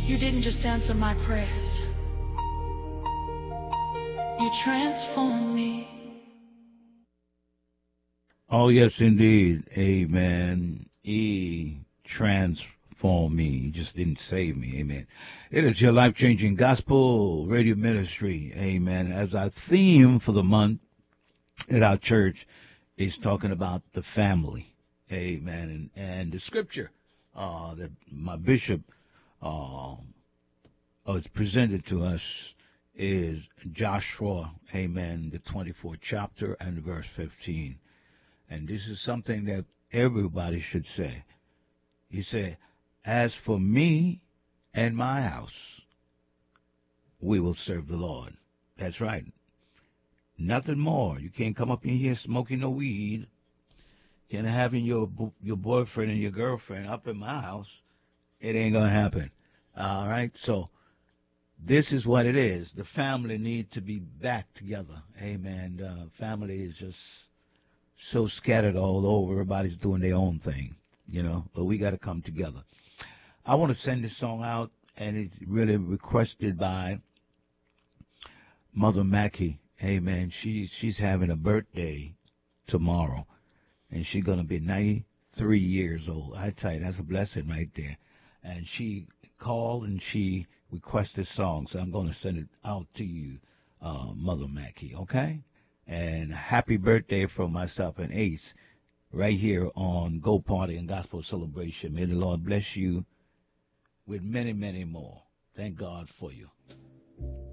You didn't just answer my prayers. You transformed me. Oh, yes, indeed. Amen. He transformed me. He just didn't save me. Amen. It is your life-changing gospel radio ministry. Amen. As our theme for the month at our church is talking about the family. Amen. And the scripture that my bishop has presented to us is Joshua, amen, the 24th chapter and verse 15. And this is something that everybody should say. He said, as for me and my house, we will serve the Lord. That's right. Nothing more. You can't come up in here smoking no weed. Can't having your boyfriend and your girlfriend up in my house. It ain't going to happen. All right? So this is what it is. The family need to be back together. Amen. Family is just so scattered all over. Everybody's doing their own thing, but we got to come together. I want to send this song out, and it's really requested by Mother Mackey. Amen. She's having a birthday tomorrow, and she's going to be 93 years old. I tell you, that's a blessing right there. And she called and she requested song, so I'm going to send it out to you, Mother Mackey, okay? And happy birthday from myself and Ace right here on Go Party and Gospel Celebration. May the Lord bless you with many, many more. Thank God for you.